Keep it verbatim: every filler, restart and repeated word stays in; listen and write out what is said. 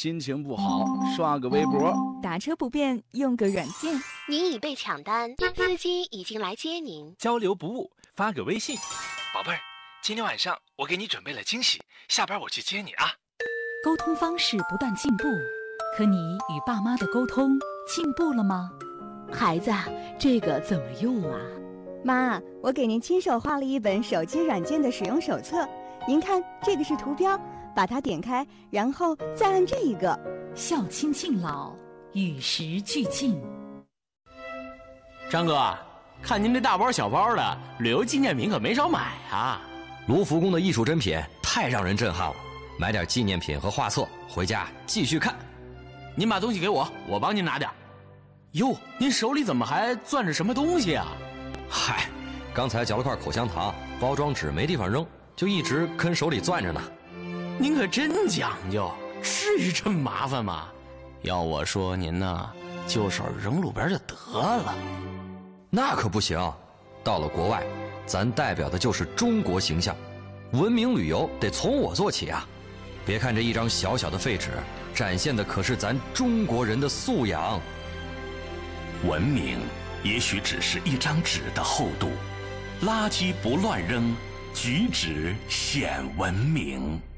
心情不好，刷个微博； 打车不便，用个软件； 您已被抢单，司机已经来接您； 交流不误，发个微信。宝贝儿，今天晚上我给你准备了惊喜，下班我去接你啊。 沟通方式不断进步，可你与爸妈的沟通进步了吗？ 孩子，这个怎么用啊？ 妈，我给您亲手画了一本手机软件的使用手册，您看这个是图标，把它点开，然后再按这一个。 孝亲敬老，与时俱进。 张哥，看您这大包小包的，旅游纪念品可没少买啊。 卢浮宫的艺术珍品太让人震撼了，买点纪念品和画册回家继续看。 您把东西给我，我帮您拿点。哟，您手里怎么还攥着什么东西啊？ 嗨，刚才嚼了块口香糖，包装纸没地方扔，就一直跟手里攥着呢。 您可真讲究，至于这么麻烦吗？要我说您呢，就手扔路边就得了。 那可不行，到了国外，咱代表的就是中国形象，文明旅游得从我做起啊！别看这一张小小的废纸，展现的可是咱中国人的素养。 文明也许只是一张纸的厚度，垃圾不乱扔，举止显文明。